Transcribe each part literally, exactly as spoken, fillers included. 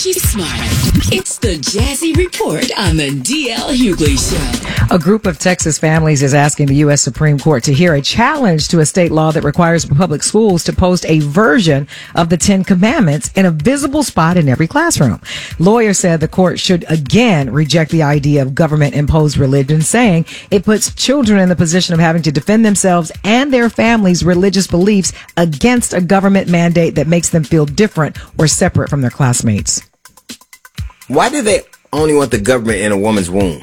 She's smart. It's the Jazzy Report on the D L Hughley Show. A group of Texas families is asking the U S Supreme Court to hear a challenge to a state law that requires public schools to post a version of the Ten Commandments in a visible spot in every classroom. Lawyers said the court should again reject the idea of government-imposed religion, saying it puts children in the position of having to defend themselves and their families' religious beliefs against a government mandate that makes them feel different or separate from their classmates. Why do they only want the government in a woman's womb?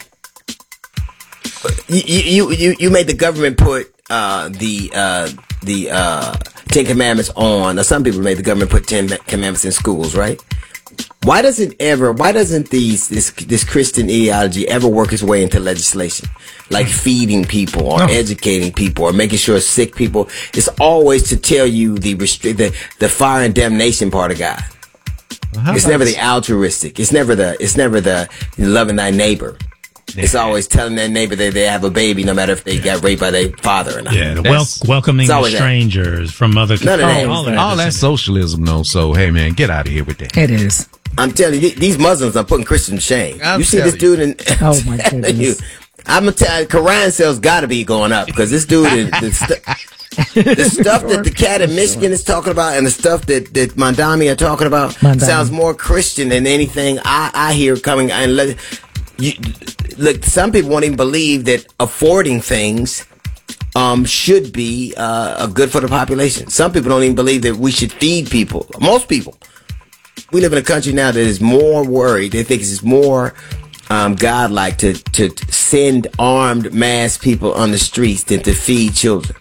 You you you, you made the government put uh, the uh, the uh, Ten Commandments on. Now, some people made the government put Ten Commandments in schools, right? Why does it ever? Why doesn't these this this Christian ideology ever work its way into legislation, like feeding people or oh. educating people or making sure sick people? It's always to tell you the restrict the, the fire and damnation part of God. Well, it's never the altruistic. It's never the. It's never the loving thy neighbor. Yeah. It's always telling their neighbor that they have a baby, no matter if they got raped by their father or not. Yeah, the wel- welcoming the strangers that. From other. None of that. All, all, all that's socialism, though. So hey, man, get out of here with that. It is. I'm telling you, these Muslims are putting Christians to shame. I'm you see this dude in. Oh my goodness! You, I'm gonna tell you, Quran sales got to be going up because this dude is. The, st- the stuff that the cat in Michigan is talking about and the stuff that, that Mondami are talking about Mondami. sounds more Christian than anything I, I hear coming. And let, you, look, some people won't even believe that affording things um, should be uh, good for the population. Some people don't even believe that we should feed people. Most people. We live in a country now that is more worried. They think it's more um, godlike to, to send armed mass people on the streets than to feed children.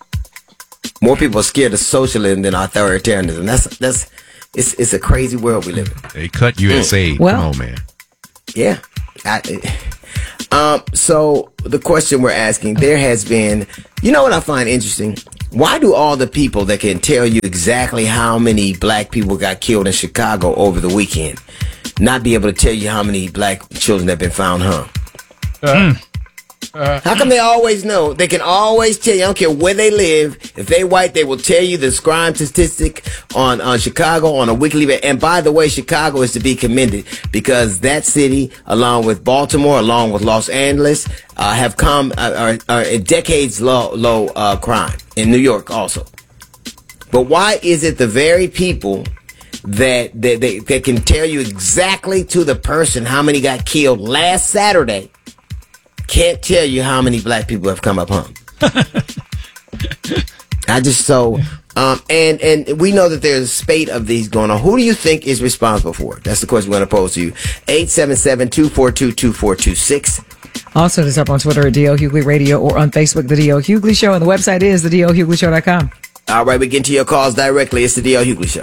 More people are scared of socialism than authoritarianism. That's that's it's it's a crazy world we live in. They cut U S A. Mm. Well, come on, man. Yeah. I, um. So the question we're asking, there has been, you know what I find interesting? Why do all the people that can tell you exactly how many black people got killed in Chicago over the weekend not be able to tell you how many black children have been found hung? Uh. Mm. Uh, How come they always know? They can always tell you, I don't care where they live. If they white, they will tell you the crime statistic on, on Chicago on a weekly basis. And by the way, Chicago is to be commended because that city, along with Baltimore, along with Los Angeles, uh, have come, uh, are, are in decades low, low, uh, crime. In New York also. But why is it the very people that, that, that, that can tell you exactly to the person how many got killed last Saturday can't tell you how many black people have come up hung? I just so um and and we know that there's a spate of these going on. Who do you think is responsible for it? That's the question we're going to pose to you. eight seven seven, two four two, two four two six. Also, it's up on Twitter at D L Hughley Radio or on Facebook, The D L Hughley Show, and the website is the D L Hughley Show dot com. All right, we get to your calls directly. It's the D L Hughley Show.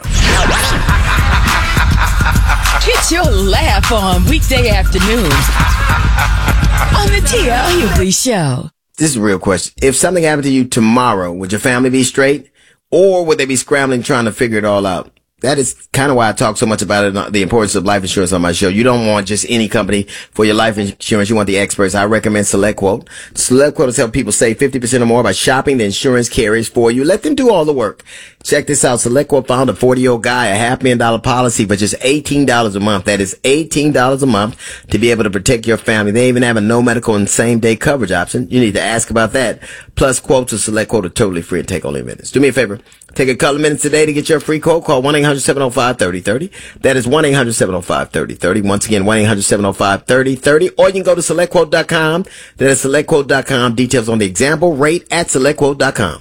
Get your laugh on weekday afternoons on the D L Hughley Show. This is a real question. If something happened to you tomorrow, would your family be straight? Or would they be scrambling trying to figure it all out? That is kind of why I talk so much about it, the importance of life insurance on my show. You don't want just any company for your life insurance. You want the experts. I recommend SelectQuote. SelectQuote has helped people save fifty percent or more by shopping the insurance carriers for you. Let them do all the work. Check this out. SelectQuote found a forty-year-old guy a half million dollar policy for just eighteen dollars a month. That is eighteen dollars a month to be able to protect your family. They even have a no medical and same day coverage option. You need to ask about that. Plus, quotes to SelectQuote are totally free and take only minutes. Do me a favor. Take a couple of minutes today to get your free quote. Call one eight hundred, seven oh five, three oh three oh. That is one eight hundred, seven oh five, three oh three oh. Once again, one eight hundred, seven oh five, three oh three oh. Or you can go to select quote dot com. That is select quote dot com. Details on the example rate at select quote dot com.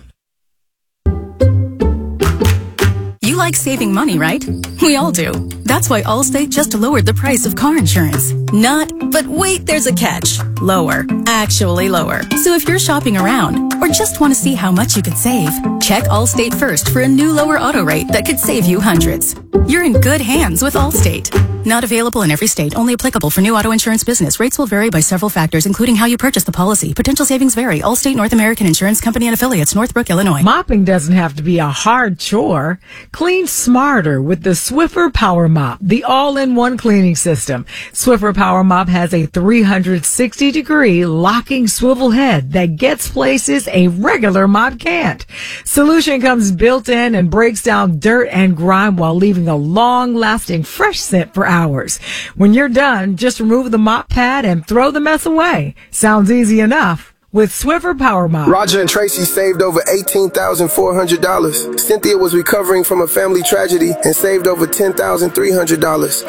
You like saving money, right? We all do. That's why Allstate just lowered the price of car insurance. Not, but wait, there's a catch. Lower. Actually lower. So if you're shopping around or just want to see how much you could save, check Allstate first for a new lower auto rate that could save you hundreds. You're in good hands with Allstate. Not available in every state. Only applicable for new auto insurance business. Rates will vary by several factors, including how you purchase the policy. Potential savings vary. Allstate North American Insurance Company and affiliates, Northbrook, Illinois. Mopping doesn't have to be a hard chore. Clean smarter with the Swiffer Power Mop, the all-in-one cleaning system. Swiffer Power Mop has a three hundred sixty degree locking swivel head that gets places a regular mop can't. Solution comes built in and breaks down dirt and grime while leaving a long-lasting fresh scent for hours. hours. When you're done, just remove the mop pad and throw the mess away. Sounds easy enough. With Swiffer Power Mop. Roger and Tracy saved over eighteen thousand four hundred dollars. Cynthia was recovering from a family tragedy and saved over ten thousand three hundred dollars.